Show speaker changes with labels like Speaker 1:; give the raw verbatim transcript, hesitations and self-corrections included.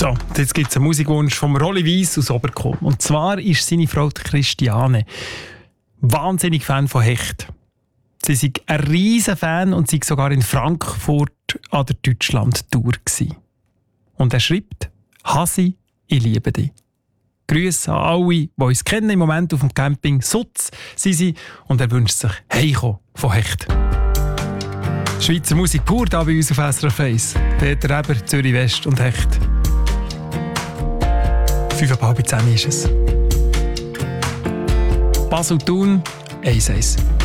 Speaker 1: So, jetzt gibt es einen Musikwunsch vom Rolli Weiss aus Oberkomm. Und zwar ist seine Frau Christiane wahnsinnig Fan von Hecht. Sie ist ein riesen Fan und sie war sogar in Frankfurt an der Deutschland-Tour. Und er schreibt: Hasi, ich liebe dich. Grüße an alle, die uns kennen im Moment auf dem Camping Sutz sind sie, und er wünscht sich Heimkommen von Hecht. Schweizer Musik pur da bei uns auf S R F eins. Peter Eber, Zürich West und Hecht. fünf Uhr halb zehn ist es. Basel Thun, eins eins.